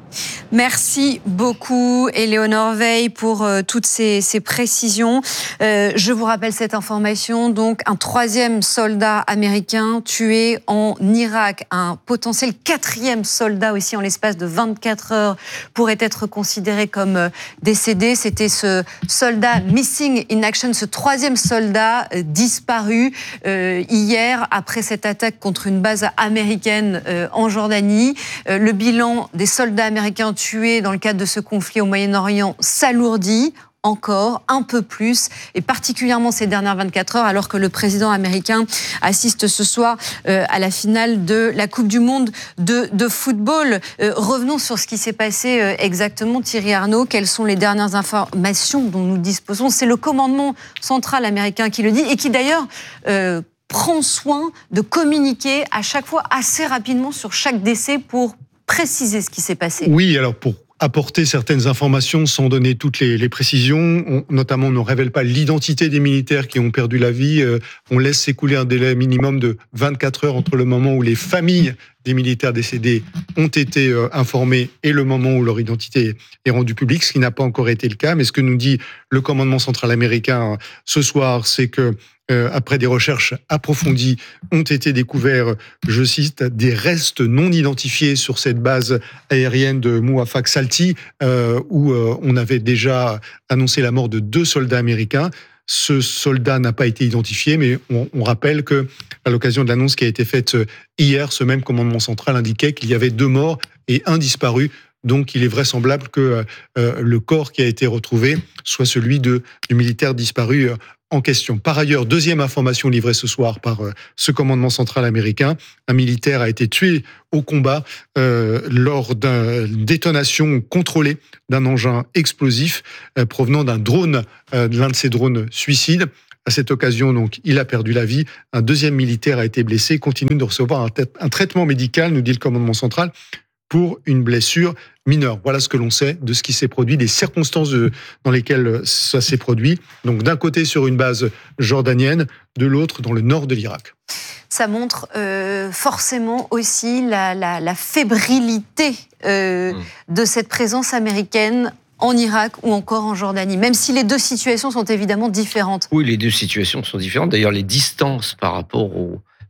Speaker 13: Merci beaucoup, Éléonore Veil, pour euh, toutes ces, ces précisions. Euh, je vous rappelle cette information. Donc, un troisième soldat américain tué en Irak. Un potentiel quatrième soldat aussi en l'espace de vingt-quatre heures pourrait être considéré comme euh, décédé. C'était ce soldat missing in action, ce troisième soldat euh, disparu euh, hier après cette attaque contre une base américaine euh, en Jordanie. Euh, le bilan des soldats américains tués dans le cadre de ce conflit au Moyen-Orient s'alourdit encore un peu plus, et particulièrement ces dernières vingt-quatre heures, alors que le président américain assiste ce soir euh, à la finale de la Coupe du Monde de, de football. Euh, revenons sur ce qui s'est passé euh, exactement, Thierry Arnaud. Quelles sont les dernières informations dont nous disposons? C'est le commandement central américain qui le dit, et qui d'ailleurs euh, prend soin de communiquer à chaque fois assez rapidement sur chaque décès pour préciser ce qui s'est passé.
Speaker 9: Oui, alors pour apporter certaines informations sans donner toutes les, les précisions, on, notamment on ne révèle pas l'identité des militaires qui ont perdu la vie, euh, on laisse s'écouler un délai minimum de vingt-quatre heures entre le moment où les familles des militaires décédés ont été euh, informés et le moment où leur identité est rendue publique, ce qui n'a pas encore été le cas. Mais ce que nous dit le commandement central américain euh, ce soir, c'est que Euh, après des recherches approfondies, ont été découverts, je cite, des restes non identifiés sur cette base aérienne de Mouafaq Salti, euh, où euh, on avait déjà annoncé la mort de deux soldats américains. Ce soldat n'a pas été identifié, mais on, on rappelle que, à l'occasion de l'annonce qui a été faite hier, ce même commandement central indiquait qu'il y avait deux morts et un disparu. Donc, il est vraisemblable que euh, le corps qui a été retrouvé soit celui de, du militaire disparu euh, en question. Par ailleurs, deuxième information livrée ce soir par euh, ce commandement central américain, un militaire a été tué au combat euh, lors d'une détonation contrôlée d'un engin explosif euh, provenant d'un drone, euh, l'un de ces drones suicides. À cette occasion, donc, il a perdu la vie. Un deuxième militaire a été blessé, continue de recevoir un, un traitement médical, nous dit le commandement central, pour une blessure mineure. Voilà ce que l'on sait de ce qui s'est produit, des circonstances de, dans lesquelles ça s'est produit. Donc d'un côté sur une base jordanienne, de l'autre dans le nord de l'Irak.
Speaker 13: Ça montre euh, forcément aussi la, la, la fébrilité euh, mmh. de cette présence américaine en Irak ou encore en Jordanie, même si les deux situations sont évidemment différentes.
Speaker 15: Oui, les deux situations sont différentes. D'ailleurs, les distances par rapport aux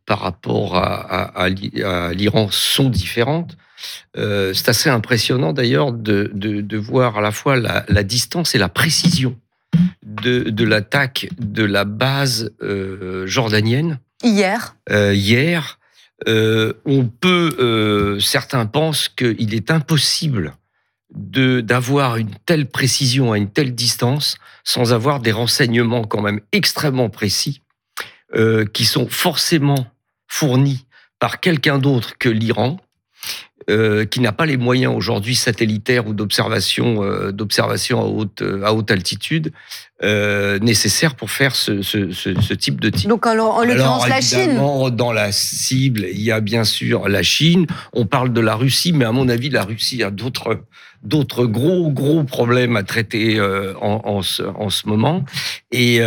Speaker 15: par rapport à, à, à l'Iran sont différentes. Euh, c'est assez impressionnant d'ailleurs de, de, de voir à la fois la, la distance et la précision de, de l'attaque de la base euh, jordanienne.
Speaker 13: Hier.
Speaker 15: Euh, hier, euh, on peut, euh, certains pensent qu'il est impossible de, d'avoir une telle précision à une telle distance sans avoir des renseignements quand même extrêmement précis euh, qui sont forcément fournis par quelqu'un d'autre que l'Iran. Euh, qui n'a pas les moyens aujourd'hui satellitaires ou d'observation, euh, d'observation à haute, à haute altitude euh, nécessaires pour faire ce, ce, ce, ce type de tir.
Speaker 13: Donc en, en l'occurrence la Chine.
Speaker 15: Dans la cible, il y a bien sûr la Chine. On parle de la Russie, mais à mon avis, la Russie a d'autres d'autres gros gros problèmes à traiter euh, en, en, ce, en ce moment. Et,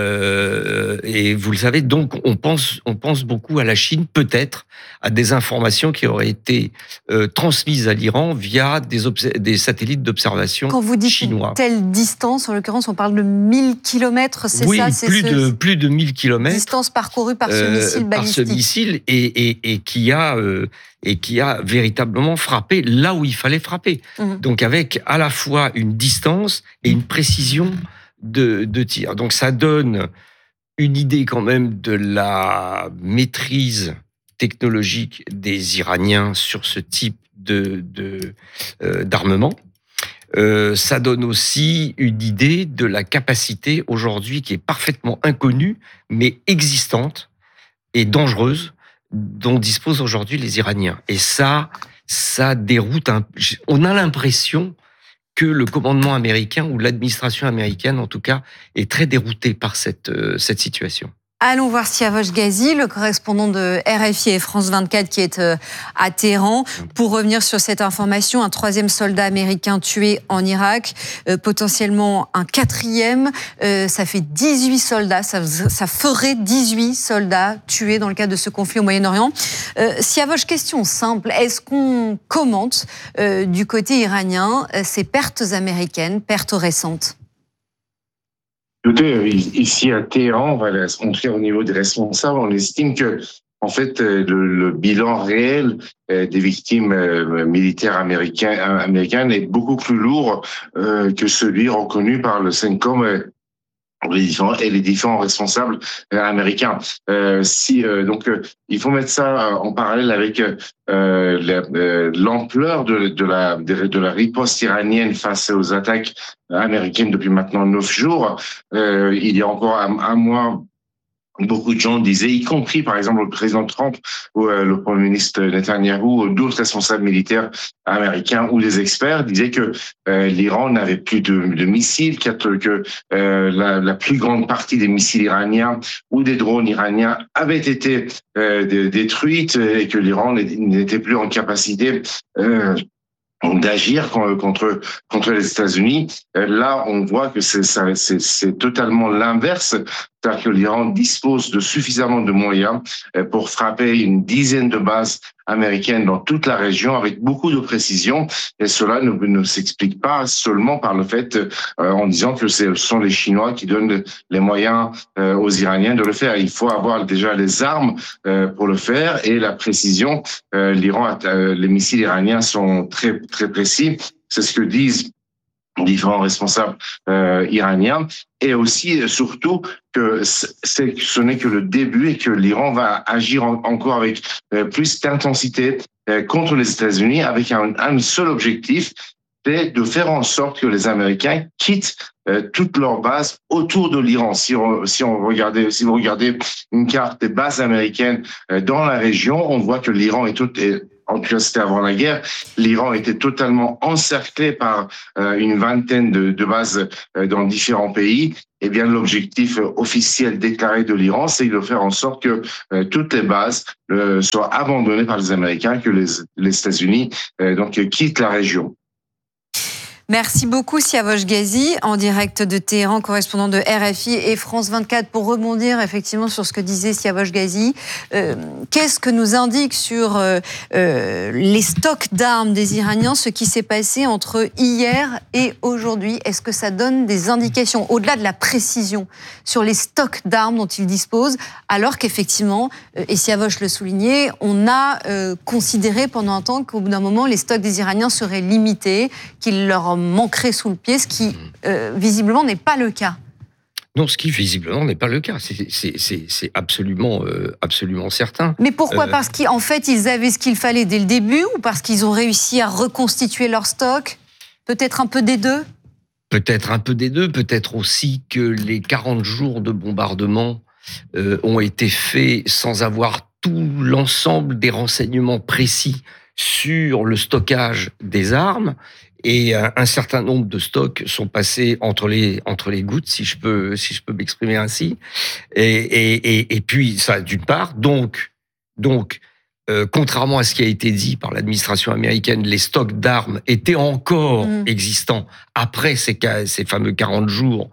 Speaker 15: euh, et vous le savez, donc on pense on pense beaucoup à la Chine, peut-être à des informations qui auraient été euh, transmises à l'Iran via des, obs- des satellites d'observation chinois.
Speaker 13: Quand vous dites chinois. Telle distance, en l'occurrence, on parle de mille kilomètres, c'est
Speaker 15: oui,
Speaker 13: ça
Speaker 15: Oui,
Speaker 13: c'est
Speaker 15: plus,
Speaker 13: ce...
Speaker 15: de, plus de mille kilomètres.
Speaker 13: Distance parcourue par ce
Speaker 15: euh,
Speaker 13: missile balistique.
Speaker 15: Par ce missile et, et, et, qui a, euh, et qui a véritablement frappé là où il fallait frapper. Mmh. Donc avec à la fois une distance et une précision de, de tir. Donc ça donne une idée quand même de la maîtrise technologique des Iraniens sur ce type de, de, euh, d'armement. Euh, ça donne aussi une idée de la capacité aujourd'hui qui est parfaitement inconnue, mais existante et dangereuse, dont disposent aujourd'hui les Iraniens. Et ça, ça déroute un... On a l'impression que le commandement américain, ou l'administration américaine en tout cas, est très dérouté par cette, euh, cette situation.
Speaker 13: Allons voir Siavosh Ghazi, le correspondant de R F I et France vingt-quatre qui est à Téhéran. Pour revenir sur cette information, un troisième soldat américain tué en Irak, euh, potentiellement un quatrième. Euh, ça fait dix-huit soldats, ça, ça ferait dix-huit soldats tués dans le cadre de ce conflit au Moyen-Orient. Euh, Siavosh, question simple, est-ce qu'on commente euh, du côté iranien euh, ces pertes américaines, pertes récentes ?
Speaker 18: Écoutez, ici à Téhéran, on va montrer au niveau des responsables, on estime que, en fait, le, le bilan réel des victimes militaires américaines, américaines est beaucoup plus lourd euh, que celui reconnu par le CENTCOM et les différents, et les différents responsables américains. Euh, si euh, donc, euh, il faut mettre ça en parallèle avec euh, la, euh, l'ampleur de, de la de, de la riposte iranienne face aux attaques américaines depuis maintenant neuf jours. Euh, il y a encore un, un mois, beaucoup de gens disaient, y compris par exemple le président Trump ou euh, le premier ministre Netanyahou ou d'autres responsables militaires américains ou des experts disaient que euh, l'Iran n'avait plus de, de missiles, que, que euh, la, la plus grande partie des missiles iraniens ou des drones iraniens avaient été euh, détruites et que l'Iran n'était plus en capacité euh, d'agir contre contre les États-Unis. Là, on voit que c'est ça, c'est, c'est totalement l'inverse. C'est-à-dire que l'Iran dispose de suffisamment de moyens pour frapper une dizaine de bases américaines dans toute la région avec beaucoup de précision. Et cela ne, ne s'explique pas seulement par le fait, euh, en disant que ce sont les Chinois qui donnent les moyens euh, aux Iraniens de le faire. Il faut avoir déjà les armes euh, pour le faire et la précision. Euh, L'Iran, euh, les missiles iraniens sont très très précis. C'est ce que disent différents responsables euh, iraniens, et aussi surtout que c'est, ce n'est que le début et que l'Iran va agir en, encore avec euh, plus d'intensité euh, contre les États-Unis avec un, un seul objectif, c'est de faire en sorte que les Américains quittent euh, toutes leurs bases autour de l'Iran. Si on, si on regardait, si vous regardez une carte des bases américaines euh, dans la région, on voit que l'Iran est tout est, en tout cas, c'était avant la guerre, l'Iran était totalement encerclé par euh, une vingtaine de, de bases euh, dans différents pays. Eh bien, l'objectif officiel déclaré de l'Iran, c'est de faire en sorte que euh, toutes les bases euh, soient abandonnées par les Américains, que les, les États-Unis euh, donc quittent la région.
Speaker 13: Merci beaucoup Siavosh Ghazi, en direct de Téhéran, correspondant de R F I et France vingt-quatre. Pour rebondir effectivement sur ce que disait Siavosh Ghazi, euh, qu'est-ce que nous indique sur euh, euh, les stocks d'armes des Iraniens, ce qui s'est passé entre hier et aujourd'hui? Est-ce que ça donne des indications, au-delà de la précision, sur les stocks d'armes dont ils disposent, alors qu'effectivement, euh, et Siavosh le soulignait, on a euh, considéré pendant un temps qu'au bout d'un moment, les stocks des Iraniens seraient limités, qu'ils leur manquerait sous le pied, ce qui euh, visiblement n'est pas le cas.
Speaker 15: Non, ce qui visiblement n'est pas le cas, c'est, c'est, c'est, c'est absolument, euh, absolument certain.
Speaker 13: Mais pourquoi euh... Parce qu'en fait, ils avaient ce qu'il fallait dès le début, ou parce qu'ils ont réussi à reconstituer leur stock? Peut-être un peu des deux?
Speaker 15: Peut-être un peu des deux, peut-être aussi que les quarante jours de bombardement euh, ont été faits sans avoir tout l'ensemble des renseignements précis sur le stockage des armes, et un, un certain nombre de stocks sont passés entre les entre les gouttes, si je peux si je peux m'exprimer ainsi. Et et et, et puis ça, d'une part, donc donc euh, contrairement à ce qui a été dit par l'administration américaine, les stocks d'armes étaient encore mmh. existants après ces ces fameux quarante jours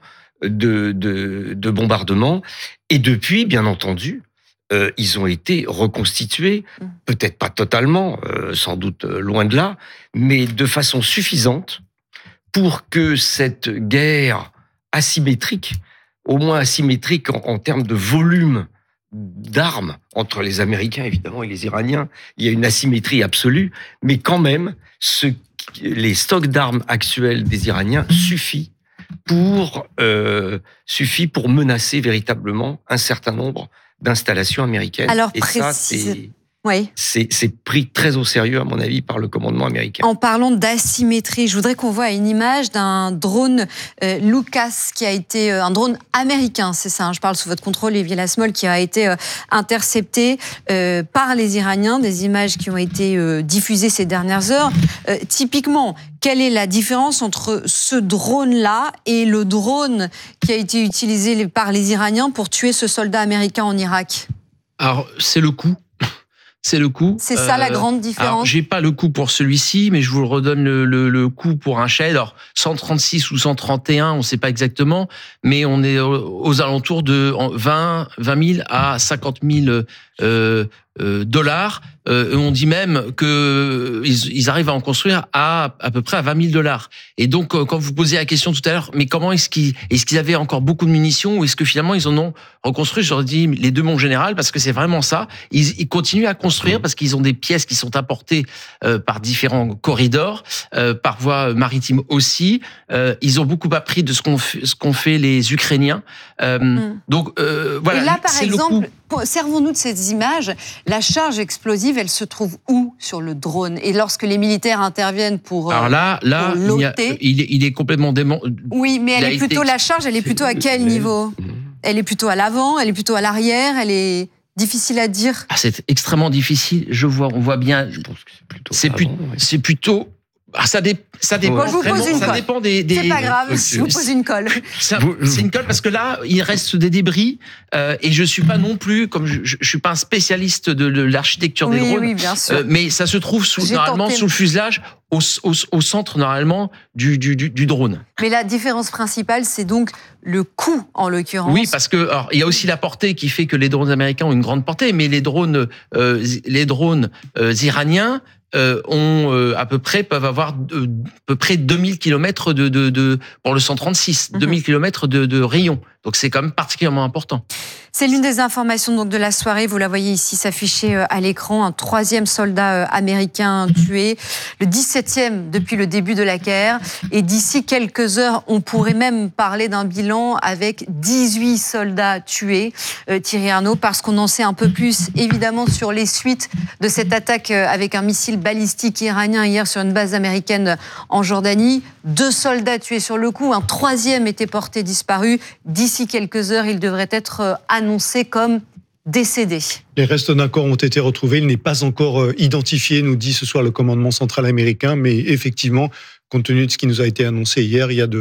Speaker 15: de de de bombardement. Et depuis, bien entendu, Euh, ils ont été reconstitués, peut-être pas totalement, euh, sans doute euh, loin de là, mais de façon suffisante pour que cette guerre asymétrique, au moins asymétrique en, en termes de volume d'armes entre les Américains évidemment et les Iraniens, il y a une asymétrie absolue, mais quand même, ce, les stocks d'armes actuels des Iraniens suffit pour euh, suffit pour menacer véritablement un certain nombre d'installations américaines.
Speaker 13: Alors,
Speaker 15: et
Speaker 13: précise...
Speaker 15: ça, c'est,
Speaker 13: oui.
Speaker 15: c'est, c'est pris très au sérieux, à mon avis, par le commandement américain.
Speaker 13: En parlant d'asymétrie, je voudrais qu'on voit une image d'un drone euh, Lucas, qui a été euh, un drone américain, c'est ça, hein, je parle sous votre contrôle, Olivier Lasmole, qui a été euh, intercepté euh, par les Iraniens, des images qui ont été euh, diffusées ces dernières heures. Euh, typiquement, quelle est la différence entre ce drone-là et le drone qui a été utilisé par les Iraniens pour tuer ce soldat américain en Irak?
Speaker 16: Alors, c'est le coût. C'est le coût.
Speaker 13: C'est ça euh, la grande différence.
Speaker 16: Alors, j'ai pas le coût pour celui-ci, mais je vous le redonne le, le, le coût pour un Shahed. Alors, cent trente-six ou cent trente et un, on ne sait pas exactement, mais on est aux alentours de vingt mille à cinquante mille euh, euh, dollars. Euh, on dit même que ils, ils arrivent à en construire à à peu près à vingt mille dollars. Et donc, quand vous posiez la question tout à l'heure, mais comment est-ce qu'ils est-ce qu'ils avaient encore beaucoup de munitions, ou est-ce que finalement ils en ont reconstruit? J'aurais dit les deux, mon général, parce que c'est vraiment ça. Ils, ils continuent à construire parce qu'ils ont des pièces qui sont apportées euh, par différents corridors, euh, par voie maritime aussi. Euh, ils ont beaucoup appris de ce qu'ont fait, ce qu'ont fait les Ukrainiens. Euh, mmh. Donc euh, voilà.
Speaker 13: Et là, par
Speaker 16: c'est
Speaker 13: exemple, servons-nous de ces images. La charge explosive, elle se trouve où sur le drone? Et lorsque les militaires interviennent pour
Speaker 16: alors là, là,
Speaker 13: pour
Speaker 16: il, y a, il, est, il est complètement démon.
Speaker 13: Oui, mais elle est plutôt été... la charge. Elle est plutôt à quel niveau? Elle est plutôt à l'avant. Elle est plutôt à l'arrière. Elle est difficile à dire.
Speaker 16: Ah, c'est extrêmement difficile. Je vois, on voit bien.
Speaker 15: Je pense que c'est plutôt.
Speaker 16: C'est, pu, ouais. c'est plutôt. Ah, ça, dé, ça dépend.
Speaker 13: Moi, je vous pose une
Speaker 16: ça
Speaker 13: colle.
Speaker 16: Dépend des, des...
Speaker 13: C'est pas grave, je vous pose une colle.
Speaker 16: C'est, c'est une colle parce que là, il reste des débris euh, et je suis pas non plus, comme je, je, je suis pas un spécialiste de, de l'architecture
Speaker 13: oui,
Speaker 16: des drones.
Speaker 13: Oui, bien sûr.
Speaker 16: Euh, mais ça se trouve sous, normalement tenté. sous le fuselage, au, au, au centre normalement du, du, du, du drone.
Speaker 13: Mais la différence principale, c'est donc le coût en l'occurrence.
Speaker 16: Oui, parce que alors, il y a aussi la portée qui fait que les drones américains ont une grande portée, mais les drones, euh, les drones euh, iraniens. Euh, ont euh, à peu près peuvent avoir euh, à peu près deux mille kilomètres de, de, de pour le cent trente-six, mm-hmm. deux mille kilomètres de, de rayon. Donc c'est quand même particulièrement important.
Speaker 13: C'est l'une des informations donc de la soirée. Vous la voyez ici s'afficher à l'écran. Un troisième soldat américain tué, le dix-septième depuis le début de la guerre. Et d'ici quelques heures, on pourrait même parler d'un bilan avec dix-huit soldats tués, euh, Thierry Arnaud, parce qu'on en sait un peu plus évidemment sur les suites de cette attaque avec un missile balistique iranien hier sur une base américaine en Jordanie. Deux soldats tués sur le coup, un troisième était porté disparu. D'ici quelques heures, il devrait être annoncé comme décédé.
Speaker 9: Les restes d'un corps ont été retrouvés. Il n'est pas encore identifié, nous dit ce soir le commandement central américain. Mais effectivement, compte tenu de ce qui nous a été annoncé hier, il y a de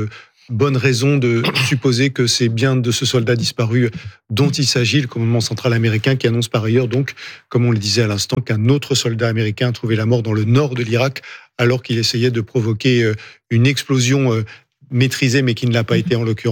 Speaker 9: bonne raison de supposer que c'est bien de ce soldat disparu dont il s'agit, le commandement central américain qui annonce par ailleurs donc, comme on le disait à l'instant, qu'un autre soldat américain a trouvé la mort dans le nord de l'Irak alors qu'il essayait de provoquer une explosion maîtrisée mais qui ne l'a pas été en l'occurrence.